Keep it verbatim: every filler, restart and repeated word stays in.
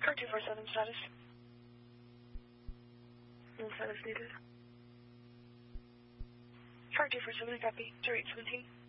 Car two four seven status. No status needed. Car two four seven, copy. two eight seventeen.